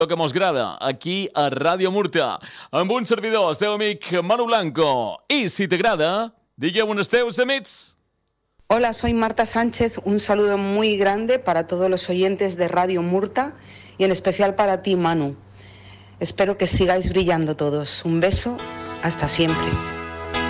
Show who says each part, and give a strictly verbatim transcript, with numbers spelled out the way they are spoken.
Speaker 1: que mos grada aquí a Ràdio Murta amb un servidor, el teu amic Manu Blanco. I si t'agrada, digueu on esteu, amics.
Speaker 2: Hola, soy Marta Sánchez. Un saludo muy grande para todos los oyentes de Radio Murta y en especial para ti, Manu. Espero que sigáis brillando todos. Un beso, hasta siempre.